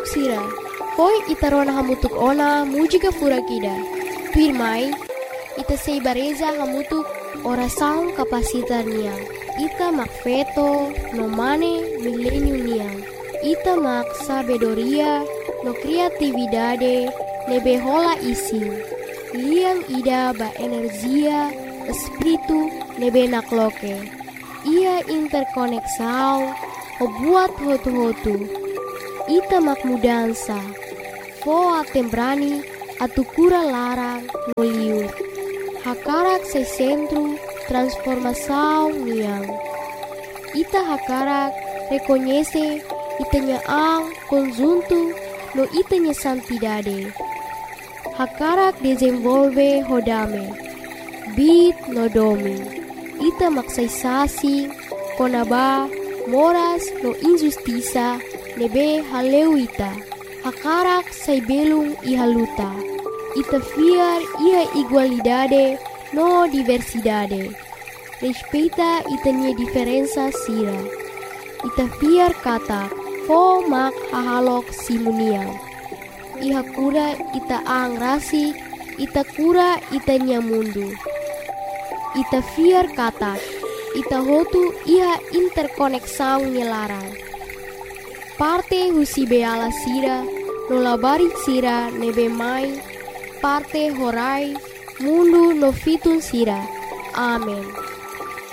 hamutuk sira. Poi ita rona hamutuk ona mujika fura kida. Pirmai, ita sei bareza hamutuk orasaun kapasitar niang. Ita mak feto no mane milenium niang. Ita mak sabedoria no kreatividade nebe hola isi. Liang ida ba energia espiritu nebe nakloke. Ia interkoneksau ho buat hotu-hotu. Ita mak mudansa. Fo atembrani atukura larang no liur. Hakarak se centro transformação niang. Ita hakarak reconhece itanya ang conjunto no itanya santidade. Hakarak desenvolve hodame. Bit no domi. Ita maksaisasi konaba moras no injustiça nebe haleu ita. Hakarak sai belung ihaluta. Ita fiar ia igualdade no diversidade. Respeita itanya diferença sira. Ita fiar kata fo mak hahalok simuniang. Iha kura ita ang rasik, ita kura itanya mundu. Ita fiar kata, ita hotu iha interkoneksau nyelarang. Parte husi beala sira, nolabari sira nebe mai, parte horai, mundu no fitun sira. Amen.